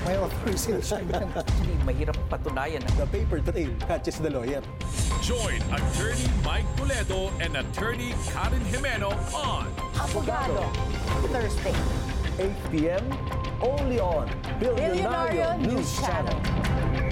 May authorization yan. Actually, mahirap patunayan. The paper trail catches the lawyer. Join Attorney Mike Toledo and Attorney Karen Jimeno on Abogado. Thursday. 8 p.m. only on Billionaire News Channel.